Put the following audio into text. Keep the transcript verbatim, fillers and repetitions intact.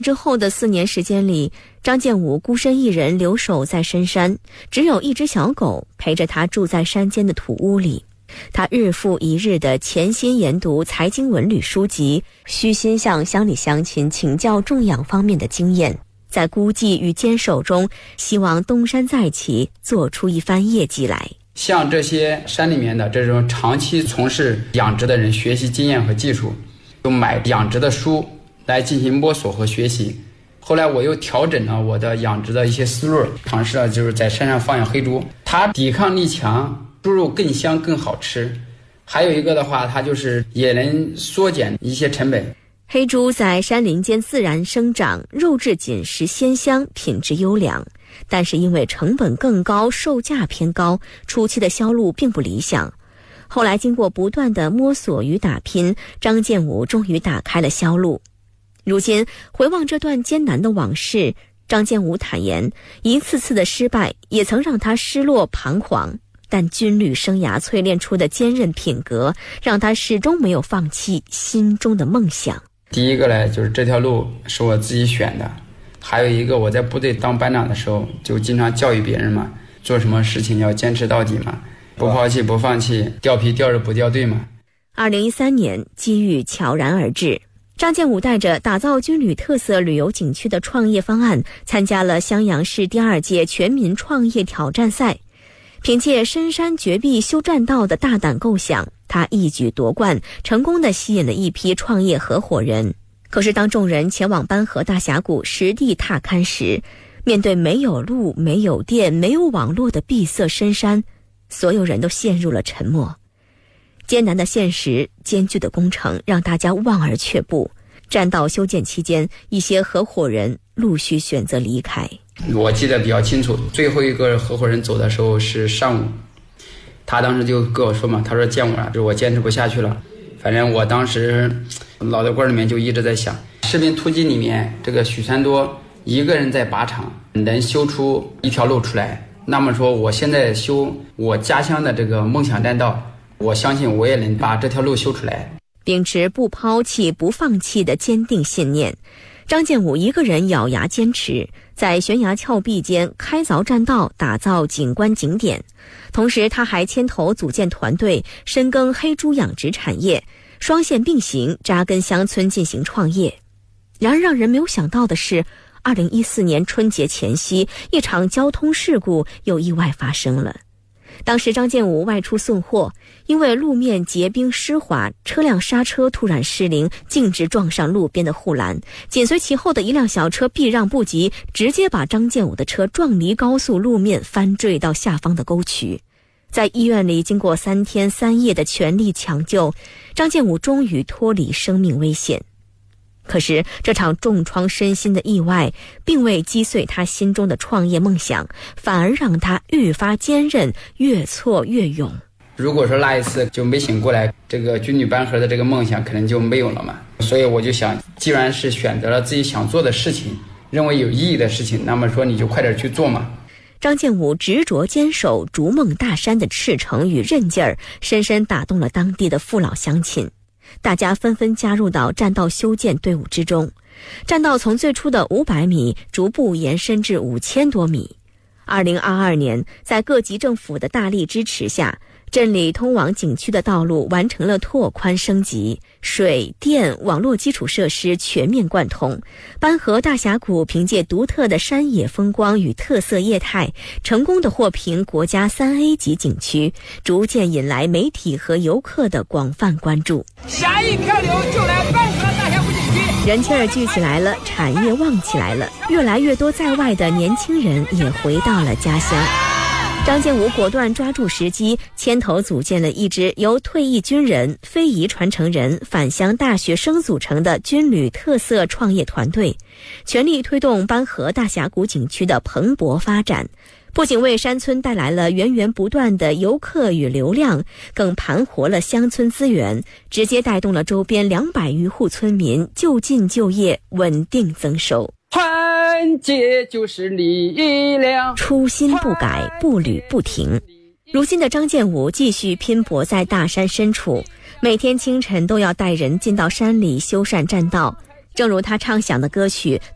之后的四年时间里，张建武孤身一人留守在深山，只有一只小狗陪着他住在山间的土屋里。他日复一日地潜心研读财经文旅书籍，虚心向乡里乡亲请教种养方面的经验，在孤寂与坚守中，希望东山再起，做出一番业绩来。 向这些山里面的这种长期从事养殖的人学习经验和技术，就买养殖的书来进行摸索和学习。后来我又调整了我的养殖的一些思路，尝试了就是在山上放养黑猪，它抵抗力强，猪肉更香更好吃。还有一个的话，它就是也能缩减一些成本。 黑猪在山林间自然生长，肉质紧实鲜香，品质优良。但是因为成本更高，售价偏高，初期的销路并不理想。后来经过不断的摸索与打拼，张建武终于打开了销路。如今回望这段艰难的往事，张建武坦言，一次次的失败也曾让他失落彷徨，但军旅生涯淬炼出的坚韧品格，让他始终没有放弃心中的梦想。 第一个呢，就是这条路是我自己选的，还有一个我在部队当班长的时候就经常教育别人嘛，做什么事情要坚持到底嘛，不抛弃不放弃，掉皮掉着不掉队嘛。 二零一三年，机遇悄然而至，张建武带着打造军旅特色旅游景区的创业方案，参加了襄阳市第二届全民创业挑战赛。凭借深山绝壁修栈道的大胆构想，他一举夺冠，成功地吸引了一批创业合伙人。可是当众人前往班河大峡谷实地踏勘时，面对没有路、没有电、没有网络的闭塞深山，所有人都陷入了沉默。艰难的现实，艰巨的工程让大家望而却步。栈道修建期间，一些合伙人陆续选择离开。 我记得比较清楚，最后一个合伙人走的时候是上午，他当时就跟我说嘛，他说建武啊，就是我坚持不下去了。反正我当时脑袋瓜里面就一直在想，士兵突击里面这个许三多一个人在靶场能修出一条路出来，那么说我现在修我家乡的这个梦想栈道，我相信我也能把这条路修出来。 秉持不抛弃不放弃的坚定信念，张建武一个人咬牙坚持，在悬崖峭壁间开凿栈道，打造景观景点。同时他还牵头组建团队，深耕黑猪养殖产业，双线并行，扎根乡村进行创业。然而让人没有想到的是，二零一四年春节前夕，一场交通事故又意外发生了。当时张建武外出送货，因为路面结冰湿滑，车辆刹车突然失灵，径直撞上路边的护栏，紧随其后的一辆小车避让不及，直接把张建武的车撞离高速路面，翻坠到下方的沟渠。在医院里经过三天三夜的全力抢救，张建武终于脱离生命危险。可是这场重创身心的意外并未击碎他心中的创业梦想，反而让他愈发坚韧，越挫越勇。 如果说那一次就没醒过来，这个军旅班河的这个梦想可能就没有了嘛。所以我就想，既然是选择了自己想做的事情，认为有意义的事情，那么说你就快点去做嘛。 张建武执着坚守逐梦大山的赤诚与韧劲儿，深深打动了当地的父老乡亲。大家纷纷加入到栈道修建队伍之中，栈道从最初的五百米逐步延伸至五千多米。二零二二年，在各级政府的大力支持下，镇里通往景区的道路完成了拓宽升级，水电网络基础设施全面贯通。班河大峡谷凭借独特的山野风光与特色业态，成功的获评国家三 A 级景区，逐渐引来媒体和游客的广泛关注。 下一漂流就来班河大峡谷景区， 人气儿聚起来了，产业旺起来了，越来越多在外的年轻人也回到了家乡。张建武果断抓住时机，牵头组建了一支由退役军人、非遗传承人、返乡大学生组成的军旅特色创业团队，全力推动班河大峡谷景区的蓬勃发展。不仅为山村带来了源源不断的游客与流量，更盘活了乡村资源，直接带动了周边两百余户村民就近就业，稳定增收。 团结就是力量， 初心不改，步履不停。如今的张建武继续拼搏在大山深处，每天清晨都要带人进到山里修缮栈道。正如他唱响的歌曲